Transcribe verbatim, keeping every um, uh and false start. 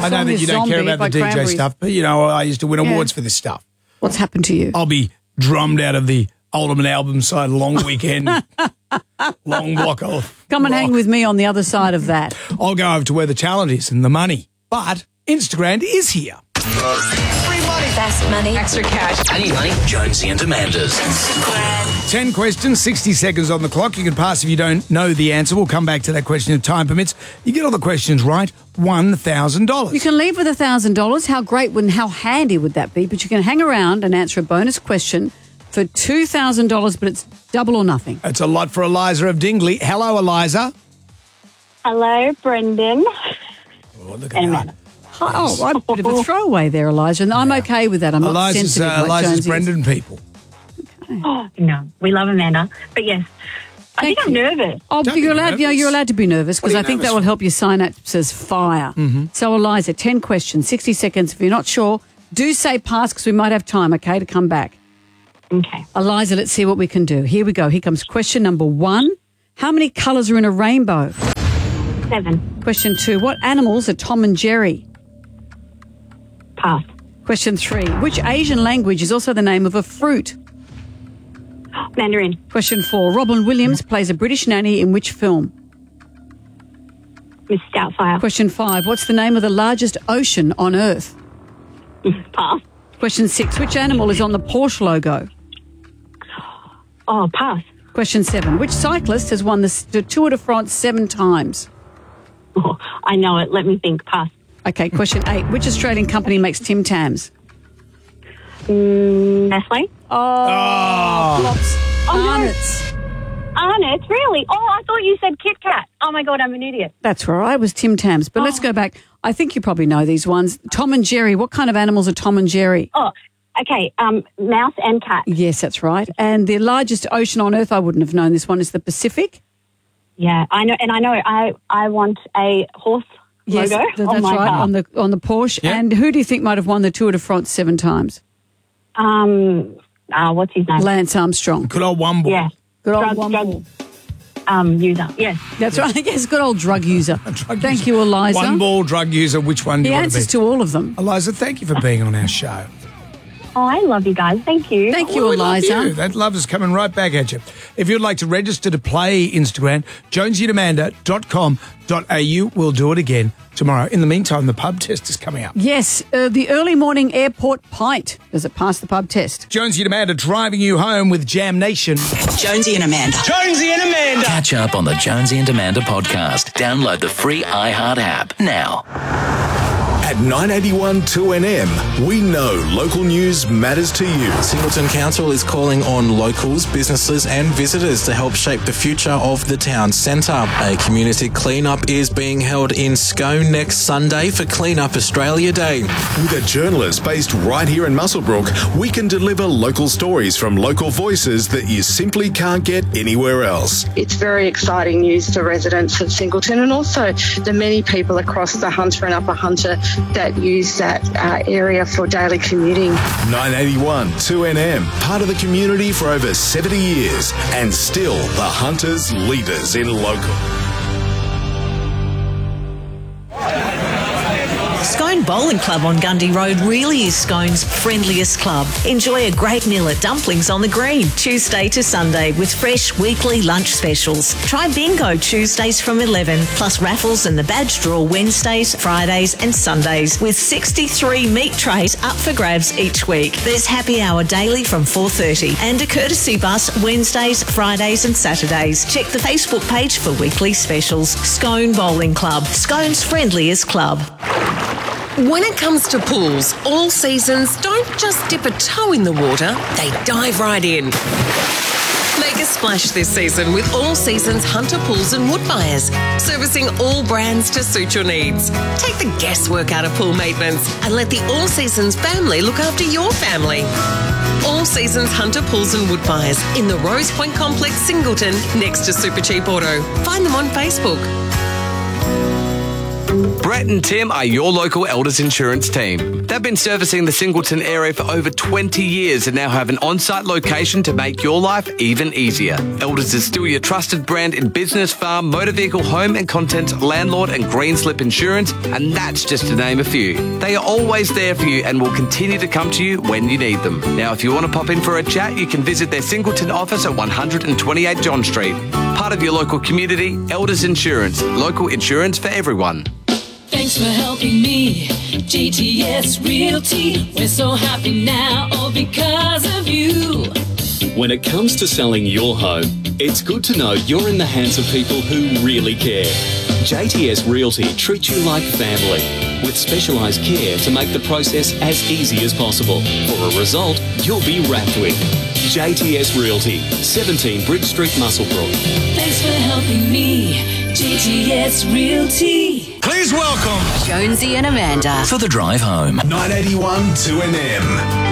I know song that is you don't care Zombie about by the D J Cranberries. stuff, but, you know, I used to win Yeah. awards for this stuff. What's happened to you? I'll be drummed out of the Oldham album side long weekend, long block of Come and rock. hang with me on the other side of that. I'll go over to where the talent is and the money. But Instagram is here. Free money. Fast money. Extra cash. I need money. Jonesy and Amanda's. ten questions, sixty seconds on the clock. You can pass if you don't know the answer. We'll come back to that question if time permits. You get all the questions right, one thousand dollars. You can leave with one thousand dollars. How great and how handy would that be? But you can hang around and answer a bonus question for two thousand dollars, but it's double or nothing. That's a lot for Eliza of Dingley. Hello, Eliza. Hello, Brendan. Oh, look at that. Oh, I'm a bit of a throwaway there, Elijah, and I'm okay with that. I'm not Eliza's, sensitive uh, like Eliza's Jonesy is. Brendan people. Oh, no, we love Amanda. But yes, I Thank think I'm you. nervous. Oh, Don't you're be allowed. Yeah, nervous. you're allowed to be nervous What because are I you think that nervous will for? help your synapses fire. Mm-hmm. So, Eliza, ten questions, sixty seconds. If you're not sure, do say pass because we might have time. Okay, to come back. Okay. Eliza, let's see what we can do. Here we go. Here comes question number one. How many colours are in a rainbow? Seven. Question two. What animals are Tom and Jerry? Pass. Question three. Which Asian language is also the name of a fruit? Mandarin. Question four. Robin Williams plays a British nanny in which film? Miss Doubtfire. Question five. What's the name of the largest ocean on Earth? Pass. Question six. Which animal is on the Porsche logo? Oh, pass. Question seven. Which cyclist has won the, the Tour de France seven times? Oh, I know it. Let me think. Pass. Okay, question eight. Which Australian company makes Tim Tams? Mm, Nestle. Oh, flops. Oh, no. Arnott's. Arnott's, really? Oh, I thought you said Kit Kat. Oh, my God, I'm an idiot. That's right. It was Tim Tams. But let's go back. I think you probably know these ones. Tom and Jerry. What kind of animals are Tom and Jerry? Oh, okay. Um, mouse and cat. Yes, that's right. And the largest ocean on Earth, I wouldn't have known this one, is the Pacific. Yeah, I know. And I know I, I want a horse Yes, logo th- on that's my right, car. on the on the Porsche. Yeah. And who do you think might have won the Tour de France seven times? Um, uh, what's his name? Lance Armstrong. Good old one ball. Yeah. Good old Drug- one drug- ball. Um, user. Yes. That's right. Yes, good old drug user. Drug Thank user. you, Eliza. One ball drug user. Which one do The you want to be? answers to all of them. Eliza, thank you for being on our show. Oh, I love you guys. Thank you. Thank you, Well, we love Eliza. you. That love is coming right back at you. If you'd like to register to play Instagram, jonesy and amanda dot com dot a u. We'll do it again tomorrow. In the meantime, the pub test is coming up. Yes, uh, the early morning airport pint. Does it pass the pub test? Jonesy and Amanda driving you home with Jam Nation. Jonesy and Amanda. Jonesy and Amanda. Catch up on the Jonesy and Amanda podcast. Download the free iHeart app now. At nine eighty-one two N M, we know local news matters to you. Singleton Council is calling on locals, businesses and visitors to help shape the future of the town centre. A community clean-up is being held in Scone next Sunday for Clean Up Australia Day. With a journalist based right here in Muswellbrook, we can deliver local stories from local voices that you simply can't get anywhere else. It's very exciting news for residents of Singleton and also the many people across the Hunter and Upper Hunter that use that uh, area for daily commuting. nine eighty-one two N M, part of the community for over seventy years and still the Hunters' leaders in local. Scone Bowling Club on Gundy Road really is Scone's friendliest club. Enjoy a great meal at Dumplings on the Green, Tuesday to Sunday, with fresh weekly lunch specials. Try bingo Tuesdays from eleven, plus raffles and the badge draw Wednesdays, Fridays and Sundays, with sixty-three meat trays up for grabs each week. There's happy hour daily from four thirty and a courtesy bus Wednesdays, Fridays and Saturdays. Check the Facebook page for weekly specials. Scone Bowling Club, Scone's friendliest club. When it comes to pools, all seasons don't just dip a toe in the water, they dive right in. Make a splash this season with All Seasons Hunter Pools and Woodbuyers, servicing all brands to suit your needs. Take the guesswork out of pool maintenance and let the All Seasons family look after your family. All Seasons Hunter Pools and Woodbuyers in the Rose Point Complex, Singleton, next to Super Cheap Auto. Find them on Facebook. Brett and Tim are your local Elders Insurance team. They've been servicing the Singleton area for over twenty years and now have an on-site location to make your life even easier. Elders is still your trusted brand in business, farm, motor vehicle, home and content, landlord and green slip insurance, and that's just to name a few. They are always there for you and will continue to come to you when you need them. Now, if you want to pop in for a chat, you can visit their Singleton office at one twenty-eight John Street. Part of your local community, Elders Insurance. Local insurance for everyone. Thanks for helping me, G T S Realty. We're so happy now, all because of you. When it comes to selling your home, it's good to know you're in the hands of people who really care. J T S Realty treats you like family, with specialised care to make the process as easy as possible, for a result you'll be wrapped with. J T S Realty, seventeen Bridge Street, Muswellbrook. Thanks for helping me, J T S Realty. Please welcome Jonesy and Amanda For the drive home. nine eighty-one two N M.